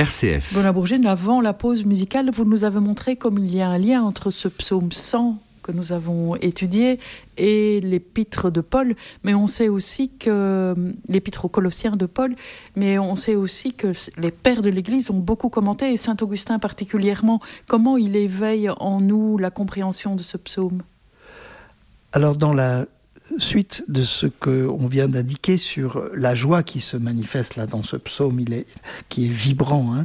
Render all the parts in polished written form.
RCF. Benoît Bourgine, avant la pause musicale, vous nous avez montré comme il y a un lien entre ce psaume 100 que nous avons étudié et l'épître de Paul, mais on sait aussi que l'épître aux Colossiens de Paul, mais on sait aussi que les pères de l'Église ont beaucoup commenté, et Saint Augustin particulièrement. Comment il éveille en nous la compréhension de ce psaume? Alors, dans la suite de ce qu'on vient d'indiquer sur la joie qui se manifeste là dans ce psaume, qui est vibrant,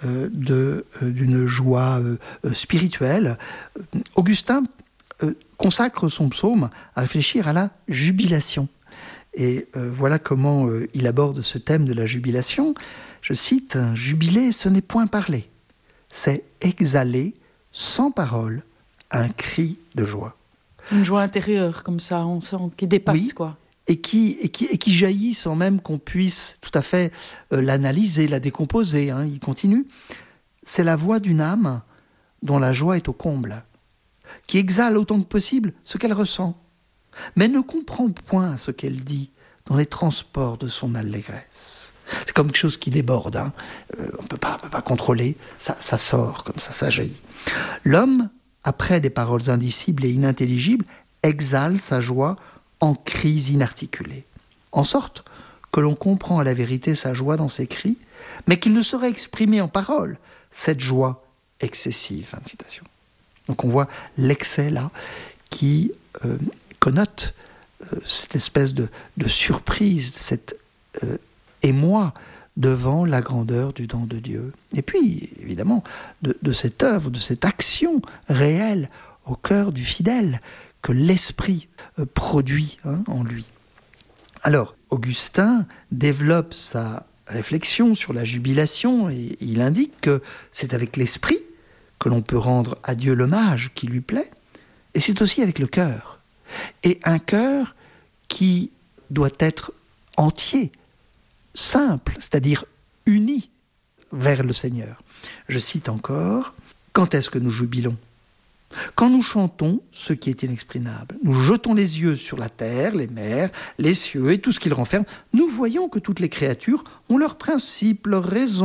d'une joie spirituelle, Augustin consacre son psaume à réfléchir à la jubilation. Et voilà comment il aborde ce thème de la jubilation. Je cite, « Jubiler, ce n'est point parler, c'est exhaler sans parole un cri de joie. » Une joie intérieure, comme ça, on sent, qui dépasse, oui, quoi. Et qui jaillit sans même qu'on puisse tout à fait l'analyser, la décomposer. Il continue. C'est la voix d'une âme dont la joie est au comble, qui exhale autant que possible ce qu'elle ressent, mais ne comprend point ce qu'elle dit dans les transports de son allégresse. C'est comme quelque chose qui déborde. On ne peut pas contrôler. Ça sort comme ça jaillit. L'homme, après des paroles indicibles et inintelligibles, exhale sa joie en cris inarticulés, en sorte que l'on comprend à la vérité sa joie dans ses cris, mais qu'il ne saurait exprimer en paroles cette joie excessive. Fin de citation. Donc on voit l'excès là qui connote cette espèce de surprise, cet émoi devant la grandeur du don de Dieu. Et puis, évidemment, de cette œuvre, de cette action réelle au cœur du fidèle que l'Esprit produit en lui. Alors, Augustin développe sa réflexion sur la jubilation et il indique que c'est avec l'Esprit que l'on peut rendre à Dieu l'hommage qui lui plaît, et c'est aussi avec le cœur. Et un cœur qui doit être entier, simple, c'est-à-dire uni vers le Seigneur. Je cite encore, « Quand est-ce que nous jubilons ? Quand nous chantons ce qui est inexprimable, nous jetons les yeux sur la terre, les mers, les cieux et tout ce qu'ils renferment, nous voyons que toutes les créatures ont leurs principes, leurs raisons. »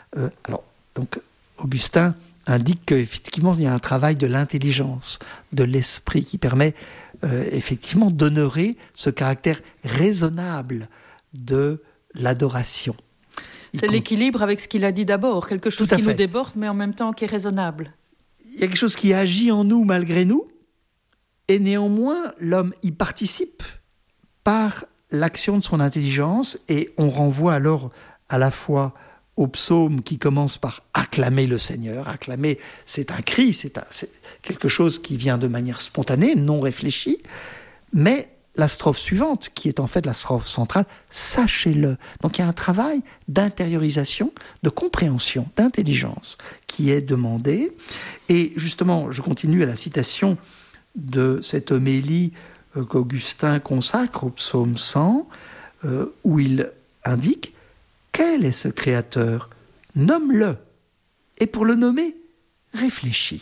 Donc, Augustin indique qu'effectivement, il y a un travail de l'intelligence, de l'esprit qui permet effectivement d'honorer ce caractère raisonnable de l'adoration. C'est l'équilibre avec ce qu'il a dit d'abord, quelque chose qui nous déborde, mais en même temps qui est raisonnable. Il y a quelque chose qui agit en nous malgré nous, et néanmoins, l'homme y participe par l'action de son intelligence, et on renvoie alors à la fois au psaume qui commence par acclamer le Seigneur. Acclamer, c'est un cri, c'est quelque chose qui vient de manière spontanée, non réfléchie, mais la strophe suivante, qui est en fait la strophe centrale, sachez-le. Donc il y a un travail d'intériorisation, de compréhension, d'intelligence qui est demandé. Et justement, je continue à la citation de cette homélie qu'Augustin consacre au psaume 100, où il indique « Quel est ce créateur ? Nomme-le. Et pour le nommer, réfléchis.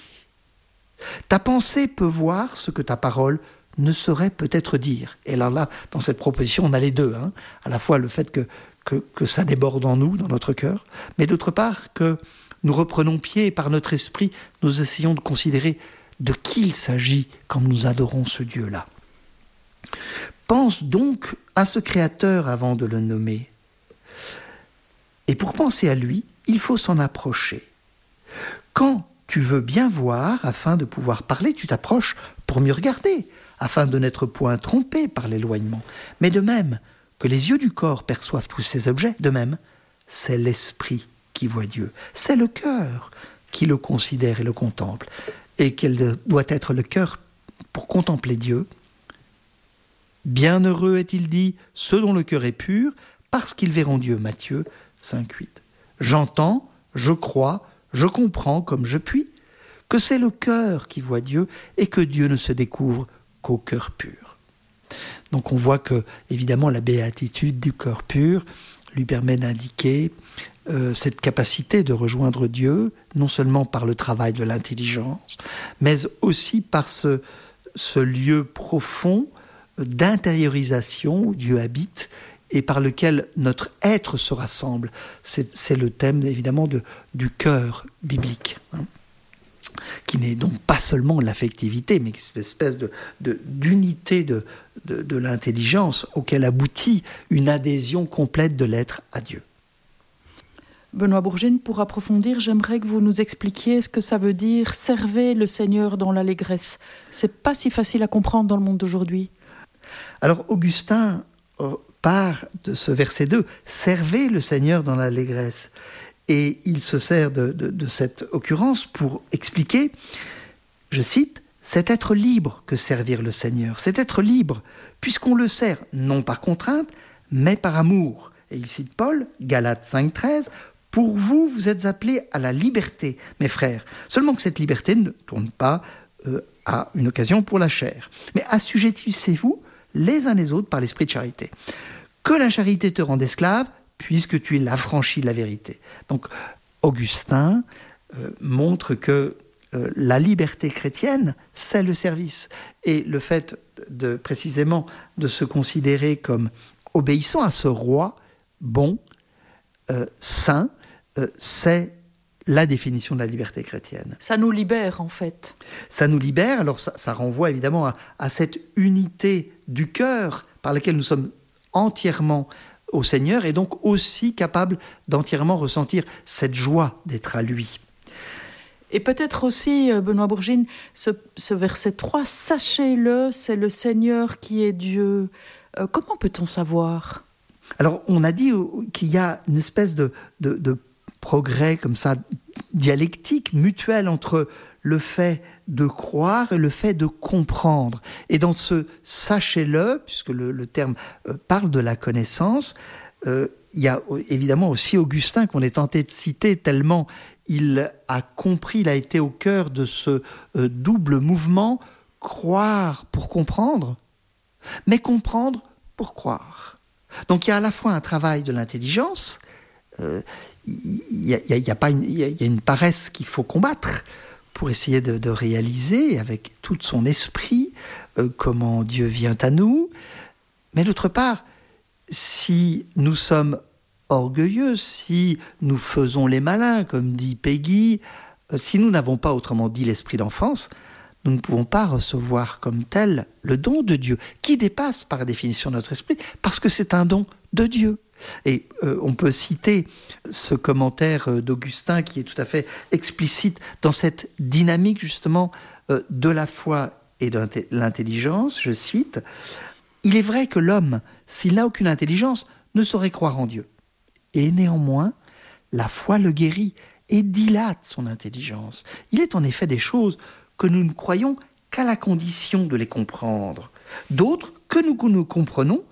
Ta pensée peut voir ce que ta parole ne saurait peut-être dire. » Et là, dans cette proposition, on a les deux. À la fois le fait que ça déborde en nous, dans notre cœur, mais d'autre part que nous reprenons pied et par notre esprit, nous essayons de considérer de qui il s'agit quand nous adorons ce Dieu-là. Pense donc à ce Créateur avant de le nommer. Et pour penser à lui, il faut s'en approcher. Quand tu veux bien voir, afin de pouvoir parler, tu t'approches pour mieux regarder, afin de n'être point trompé par l'éloignement. Mais de même que les yeux du corps perçoivent tous ces objets, de même, c'est l'esprit qui voit Dieu. C'est le cœur qui le considère et le contemple. Et quel doit être le cœur pour contempler Dieu ? Bienheureux est-il dit, ceux dont le cœur est pur, parce qu'ils verront Dieu. Matthieu 5,8. J'entends, je crois, je comprends comme je puis, que c'est le cœur qui voit Dieu et que Dieu ne se découvre qu'au cœur pur. Donc on voit que, évidemment, la béatitude du cœur pur lui permet d'indiquer cette capacité de rejoindre Dieu, non seulement par le travail de l'intelligence, mais aussi par ce lieu profond d'intériorisation où Dieu habite et par lequel notre être se rassemble. C'est le thème évidemment du cœur biblique, hein, qui n'est donc pas seulement l'affectivité, mais cette espèce d'unité de l'intelligence auquel aboutit une adhésion complète de l'être à Dieu. Benoît Bourgine, pour approfondir, j'aimerais que vous nous expliquiez ce que ça veut dire « servez le Seigneur dans l'allégresse ». C'est pas si facile à comprendre dans le monde d'aujourd'hui. Alors Augustin part de ce verset 2, « servez le Seigneur dans l'allégresse ». Et il se sert de cette occurrence pour expliquer, je cite, « c'est être libre que servir le Seigneur, c'est être libre, puisqu'on le sert non par contrainte, mais par amour ». Et il cite Paul, Galates 5,13, « Pour vous, vous êtes appelés à la liberté, mes frères. Seulement que cette liberté ne tourne pas à une occasion pour la chair. Mais assujettissez-vous les uns les autres par l'esprit de charité. Que la charité te rende esclave, puisque tu es l'affranchi de la vérité. » Donc, Augustin montre que la liberté chrétienne, c'est le service. Et le fait précisément de se considérer comme obéissant à ce roi bon, saint, c'est la définition de la liberté chrétienne. Ça nous libère, en fait. Ça nous libère, alors ça renvoie évidemment à cette unité du cœur par laquelle nous sommes entièrement au Seigneur et donc aussi capables d'entièrement ressentir cette joie d'être à lui. Et peut-être aussi, Benoît Bourgine, ce verset 3, « Sachez-le, c'est le Seigneur qui est Dieu ». Comment peut-on savoir ? Alors, on a dit qu'il y a une espèce de progrès comme ça, dialectique, mutuel entre le fait de croire et le fait de comprendre. Et dans ce « sachez-le », puisque le terme parle de la connaissance, il y a évidemment aussi Augustin qu'on est tenté de citer tellement il a compris, il a été au cœur de ce double mouvement, croire pour comprendre, mais comprendre pour croire. Donc il y a à la fois un travail de l'intelligence, il y a une paresse qu'il faut combattre pour essayer de réaliser avec tout son esprit comment Dieu vient à nous. Mais d'autre part, si nous sommes orgueilleux, si nous faisons les malins, comme dit Peggy, si nous n'avons pas, autrement dit, l'esprit d'enfance, nous ne pouvons pas recevoir comme tel le don de Dieu, qui dépasse par définition notre esprit, parce que c'est un don de Dieu. Et on peut citer ce commentaire d'Augustin qui est tout à fait explicite dans cette dynamique justement de la foi et de l'intelligence. Je cite, « Il est vrai que l'homme, s'il n'a aucune intelligence, ne saurait croire en Dieu. Et néanmoins, la foi le guérit et dilate son intelligence. Il est en effet des choses que nous ne croyons qu'à la condition de les comprendre, d'autres que nous ne comprenons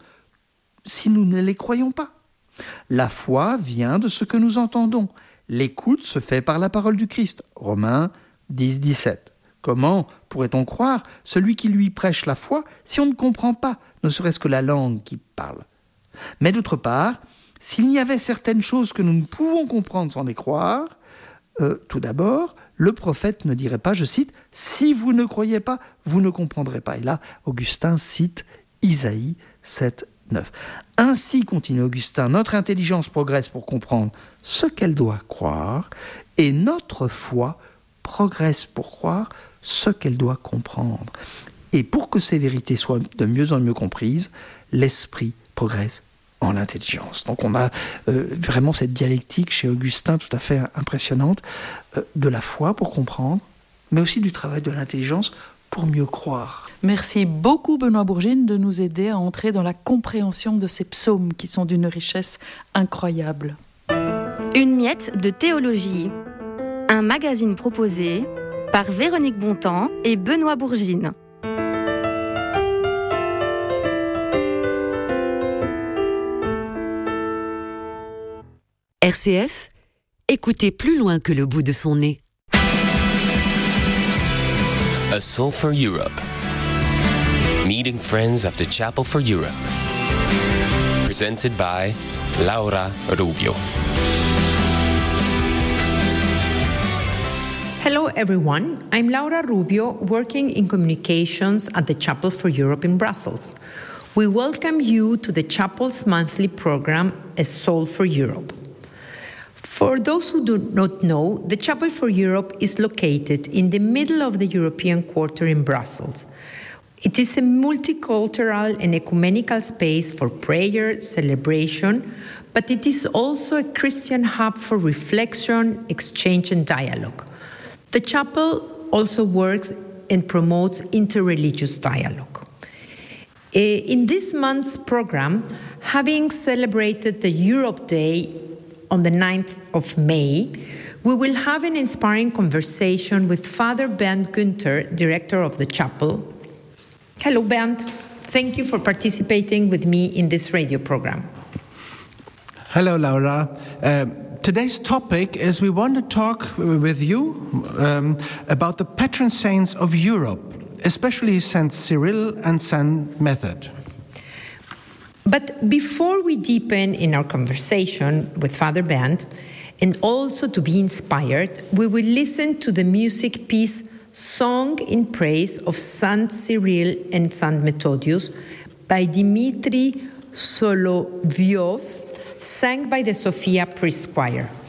si nous ne les croyons pas. La foi vient de ce que nous entendons. L'écoute se fait par la parole du Christ. » Romains 10, 17. Comment pourrait-on croire celui qui lui prêche la foi si on ne comprend pas, ne serait-ce que la langue qu'il parle ? Mais d'autre part, s'il y avait certaines choses que nous ne pouvons comprendre sans les croire, tout d'abord, le prophète ne dirait pas, je cite, « Si vous ne croyez pas, vous ne comprendrez pas. » Et là, Augustin cite Isaïe 7, 9. Ainsi, continue Augustin, notre intelligence progresse pour comprendre ce qu'elle doit croire et notre foi progresse pour croire ce qu'elle doit comprendre. Et pour que ces vérités soient de mieux en mieux comprises, l'esprit progresse en l'intelligence. Donc on a vraiment cette dialectique chez Augustin tout à fait impressionnante de la foi pour comprendre, mais aussi du travail de l'intelligence pour mieux croire. Merci beaucoup Benoît Bourgine de nous aider à entrer dans la compréhension de ces psaumes qui sont d'une richesse incroyable. Une miette de théologie, un magazine proposé par Véronique Bontemps et Benoît Bourgine. RCF, écoutez plus loin que le bout de son nez. A Soul for Europe. Meeting friends of the Chapel for Europe. Presented by Laura Rubio. Hello everyone, I'm Laura Rubio, working in communications at the Chapel for Europe in Brussels. We welcome you to the Chapel's monthly program, A Soul for Europe. For those who do not know, the Chapel for Europe is located in the middle of the European Quarter in Brussels. It is a multicultural and ecumenical space for prayer, celebration, but it is also a Christian hub for reflection, exchange, and dialogue. The chapel also works and promotes interreligious dialogue. In this month's program, having celebrated the Europe Day on the 9th of May, we will have an inspiring conversation with Father Bernd Günther, director of the chapel. Hello, Bernd. Thank you for participating with me in this radio program. Hello, Laura. Today's topic is we want to talk with you about the patron saints of Europe, especially Saint Cyril and Saint Method. But before we deepen in our conversation with Father Bernd, and also to be inspired, we will listen to the music piece Song in Praise of Saint Cyril and Saint Methodius by Dmitry Solovyov, sang by the Sofia Priest Choir.